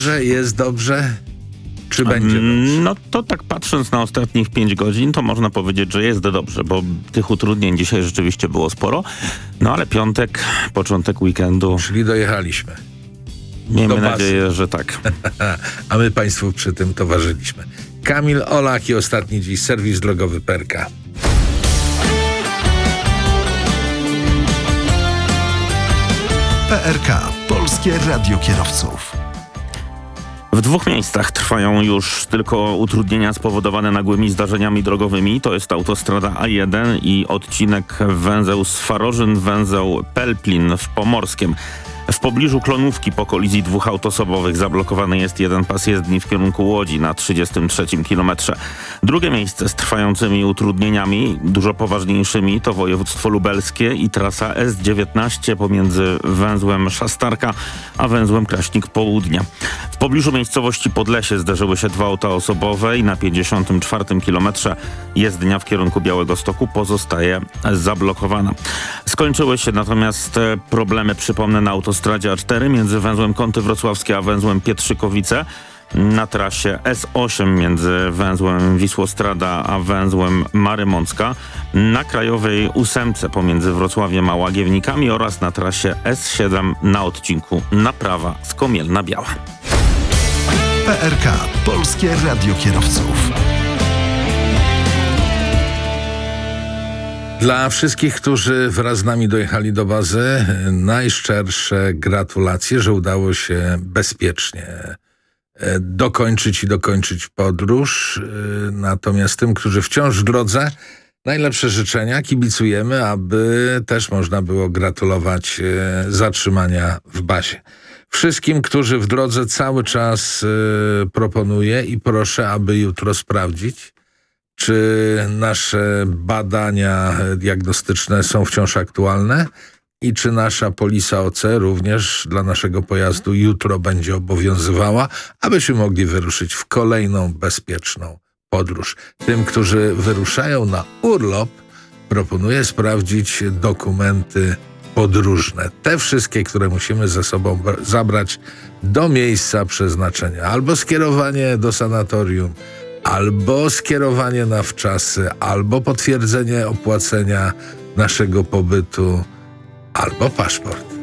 że jest dobrze? Czy będzie dobrze? No to tak patrząc na ostatnich 5 godzin, to można powiedzieć, że jest dobrze, bo tych utrudnień dzisiaj rzeczywiście było sporo. No ale piątek, początek weekendu. Czyli dojechaliśmy. Miejmy nadzieję, że tak. A my Państwu przy tym towarzyszyliśmy. Kamil Olach i ostatni dziś serwis drogowy PRK. PRK. Polskie Radio Kierowców. W 2 miejscach trwają już tylko utrudnienia spowodowane nagłymi zdarzeniami drogowymi. To jest autostrada A1 i odcinek węzeł Swarożyn, węzeł Pelplin w Pomorskiem. W pobliżu Klonówki po kolizji 2 autosobowych zablokowany jest jeden pas jezdni w kierunku Łodzi na 33 kilometrze. Drugie miejsce z trwającymi utrudnieniami, dużo poważniejszymi, to województwo lubelskie i trasa S19 pomiędzy węzłem Szastarka a węzłem Kraśnik Południa. W pobliżu miejscowości Podlesie zderzyły się 2 auta osobowe i na 54 kilometrze jezdnia w kierunku Białegostoku pozostaje zablokowana. Skończyły się natomiast problemy, przypomnę, na autostradzie A4 między węzłem Kąty Wrocławskie a węzłem Pietrzykowice, na trasie S8 między węzłem Wisłostrada a węzłem Marymącka, na krajowej 8 pomiędzy Wrocławiem a Łagiewnikami oraz na trasie S7 na odcinku Naprawa Skomielna Biała. PRK. Polskie Radio Kierowców. Dla wszystkich, którzy wraz z nami dojechali do bazy, najszczersze gratulacje, że udało się bezpiecznie dokończyć podróż. Natomiast tym, którzy wciąż w drodze, najlepsze życzenia, kibicujemy, aby też można było gratulować zatrzymania w bazie. Wszystkim, którzy w drodze cały czas proponuję i proszę, aby jutro sprawdzić, czy nasze badania diagnostyczne są wciąż aktualne i czy nasza polisa OC również dla naszego pojazdu jutro będzie obowiązywała, abyśmy mogli wyruszyć w kolejną bezpieczną podróż. Tym, którzy wyruszają na urlop, proponuję sprawdzić dokumenty podróżne. Te wszystkie, które musimy ze sobą zabrać do miejsca przeznaczenia. Albo skierowanie do sanatorium, albo skierowanie na wczasy, albo potwierdzenie opłacenia naszego pobytu, albo paszport.